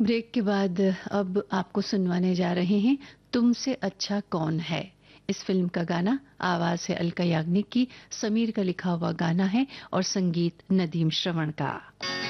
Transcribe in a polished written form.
Break के बाद अब आपको सुनवाने जा रहे हैं तुमसे अच्छा कौन है। इस फिल्म का गाना आवाज है अलका याग्निक की, समीर का लिखा हुआ गाना है और संगीत नदीम श्रवण का।